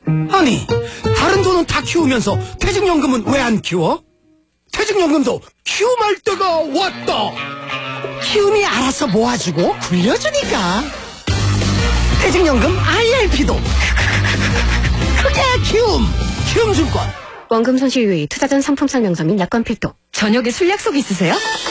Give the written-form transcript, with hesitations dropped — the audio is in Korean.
아니, 다른 돈은 다 키우면서 퇴직연금은 왜 안 키워? 퇴직연금도 키움할 때가 왔다. 키움이 알아서 모아주고 굴려주니까. 퇴직연금 IRP도 크게 키움증권. 원금 손실 유의, 투자 전 상품 설명서 및 약관 필독. 저녁에 술 약속 있으세요?